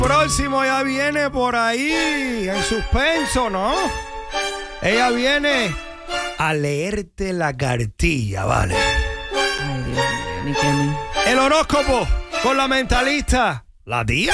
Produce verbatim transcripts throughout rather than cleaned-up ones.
Próximo ya viene por ahí, en suspenso, ¿no? Ella viene a leerte la cartilla, ¿vale? Ay, Dios mío, ni que a mí. El horóscopo con la mentalista, la tía.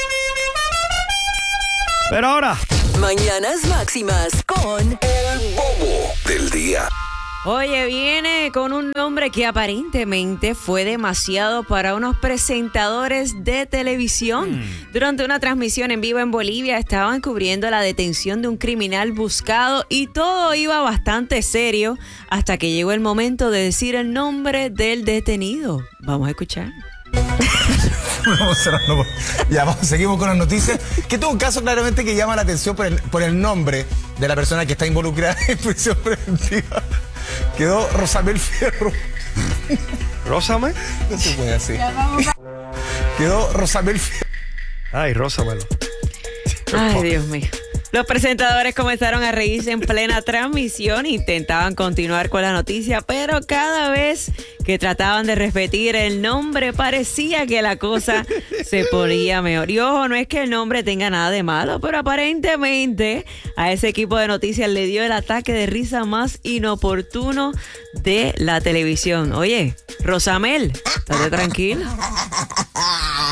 Pero ahora, Mañanas Máximas con El bobo del día. Oye, viene con un nombre que aparentemente fue demasiado para unos presentadores de televisión. Mm. Durante una transmisión en vivo en Bolivia estaban cubriendo la detención de un criminal buscado y todo iba bastante serio hasta que llegó el momento de decir el nombre del detenido. Vamos a escuchar. Vamos cerrando. Ya, vamos, seguimos con las noticias. Que tuvo un caso claramente que llama la atención por el, por el nombre de la persona que está involucrada en prisión preventiva. Quedó Rosamel Fierro. ¿Rósame? No se puede así. Quedó Rosamel Fierro. Ay, rósamelo. Ay, Dios mío. Los presentadores comenzaron a reírse en plena transmisión, intentaban continuar con la noticia, pero cada vez que trataban de repetir el nombre parecía que la cosa se ponía mejor. Y ojo, no es que el nombre tenga nada de malo, pero aparentemente a ese equipo de noticias le dio el ataque de risa más inoportuno de la televisión. Oye, Rosamel, estate tranquila.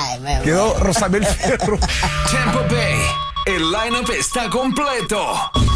Quedó Rosamel Fierro. Tampa Bay. El lineup está completo.